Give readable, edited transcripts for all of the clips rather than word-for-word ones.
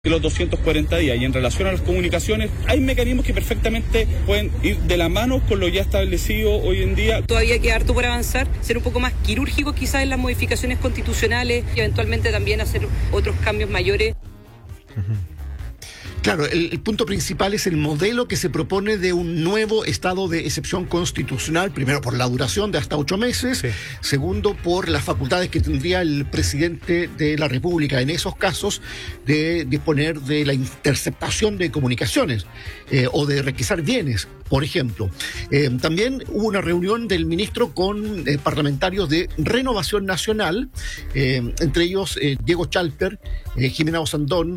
de los 240 días. Y en relación a las comunicaciones, hay mecanismos que perfectamente pueden ir de la mano con lo ya establecido hoy en día. Todavía queda harto por avanzar, ser un poco más quirúrgico quizás en las modificaciones constitucionales y eventualmente también hacer otros cambios mayores. Claro, el punto principal es el modelo que se propone de un nuevo estado de excepción constitucional, primero por la duración de hasta 8 meses, sí. Segundo por las facultades que tendría el presidente de la República en esos casos de disponer de la interceptación de comunicaciones o de requisar bienes, por ejemplo. También hubo una reunión del ministro con parlamentarios de Renovación Nacional, entre ellos Diego Chalper, Jimena Osandón,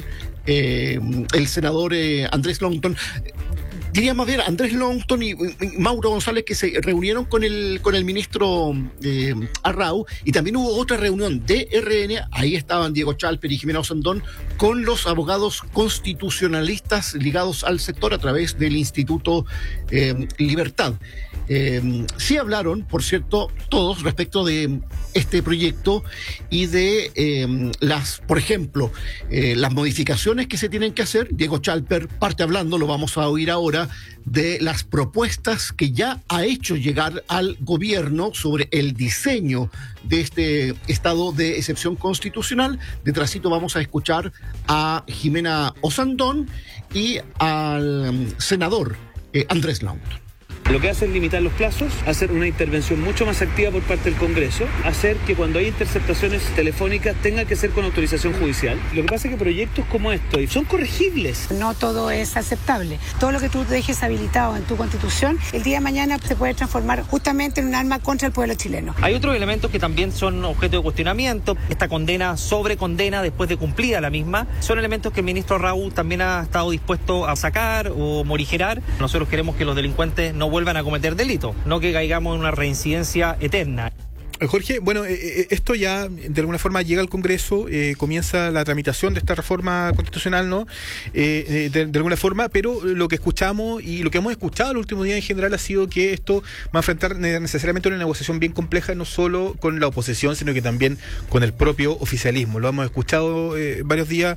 el senador Andrés Longton. Diría más bien Andrés Longton y Mauro González, que se reunieron con el ministro Arrau, y también hubo otra reunión de RN, ahí estaban Diego Chalper y Jimena Osandón, con los abogados constitucionalistas ligados al sector a través del Instituto Libertad. Sí hablaron, por cierto, todos respecto de este proyecto y de por ejemplo, las modificaciones que se tienen que hacer. Diego Chalper parte hablando, lo vamos a oír ahora, de las propuestas que ya ha hecho llegar al gobierno sobre el diseño de este estado de excepción constitucional. Detrásito vamos a escuchar a Jimena Osandón y al senador Andrés Longton. Lo que hace es limitar los plazos, hacer una intervención mucho más activa por parte del Congreso, hacer que cuando hay interceptaciones telefónicas tenga que ser con autorización judicial. Lo que pasa es que proyectos como estos son corregibles. No todo es aceptable. Todo lo que tú dejes habilitado en tu Constitución, el día de mañana se puede transformar justamente en un arma contra el pueblo chileno. Hay otros elementos que también son objeto de cuestionamiento. Esta condena sobre condena después de cumplida la misma, son elementos que el ministro Raúl también ha estado dispuesto a sacar o morigerar. Nosotros queremos que los delincuentes no vuelvan a cometer delitos, no que caigamos en una reincidencia eterna. Jorge, bueno, esto ya de alguna forma llega al Congreso, comienza la tramitación de esta reforma constitucional, ¿no? De alguna forma, pero lo que escuchamos y lo que hemos escuchado el último día en general ha sido que esto va a enfrentar necesariamente una negociación bien compleja, no solo con la oposición, sino que también con el propio oficialismo. Lo hemos escuchado varios días,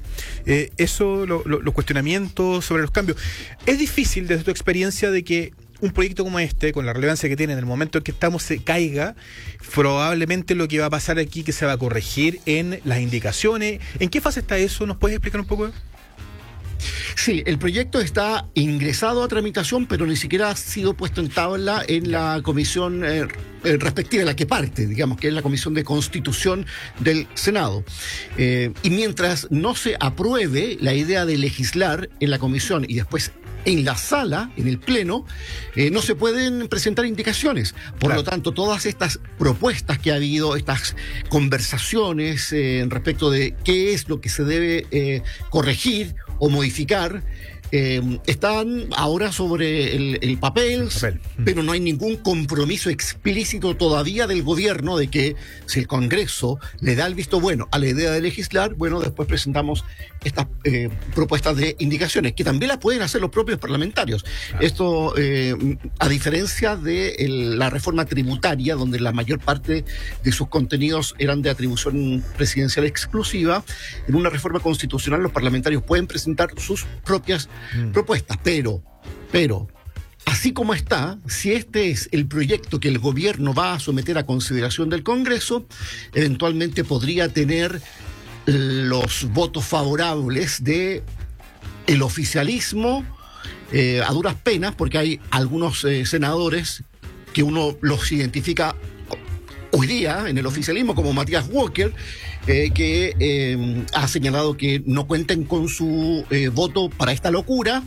los cuestionamientos sobre los cambios. Es difícil desde tu experiencia de que un proyecto como este, con la relevancia que tiene en el momento en que estamos, se caiga. Probablemente lo que va a pasar aquí que se va a corregir en las indicaciones. ¿En qué fase está eso? ¿Nos puedes explicar un poco? Sí, el proyecto está ingresado a tramitación, pero ni siquiera ha sido puesto en tabla en la comisión respectiva, la que parte, digamos, que es la Comisión de Constitución del Senado. Y mientras no se apruebe la idea de legislar en la comisión y después en la sala, en el pleno, no se pueden presentar indicaciones. Por lo tanto, todas estas propuestas que ha habido, estas conversaciones respecto de qué es lo que se debe corregir o modificar, están ahora sobre el papel, pero no hay ningún compromiso explícito todavía del gobierno de que si el Congreso le da el visto bueno a la idea de legislar, bueno, después presentamos estas propuestas de indicaciones, que también las pueden hacer los propios parlamentarios. Esto, a diferencia de la reforma tributaria, donde la mayor parte de sus contenidos eran de atribución presidencial exclusiva, en una reforma constitucional los parlamentarios pueden presentar sus propias propuestas, pero así como está, si este es el proyecto que el gobierno va a someter a consideración del Congreso, eventualmente podría tener los votos favorables de el oficialismo, a duras penas, porque hay algunos senadores que uno los identifica hoy día en el oficialismo como Matías Walker, que ha señalado que no cuenten con su voto para esta locura.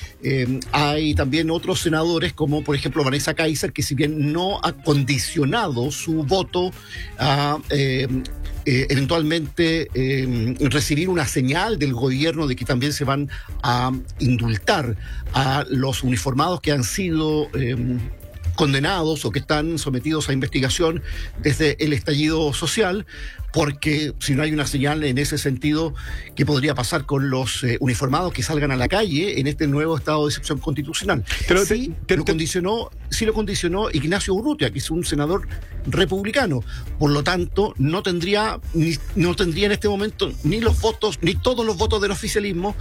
Hay también otros senadores como por ejemplo Vanessa Kaiser, que si bien no ha condicionado su voto a eventualmente recibir una señal del gobierno de que también se van a indultar a los uniformados que han sido condenados o que están sometidos a investigación desde el estallido social, porque si no hay una señal en ese sentido, ¿qué podría pasar con los uniformados que salgan a la calle en este nuevo estado de excepción constitucional? Lo condicionó Ignacio Urrutia, que es un senador republicano. Por lo tanto, no tendría en este momento ni los votos, ni todos los votos del oficialismo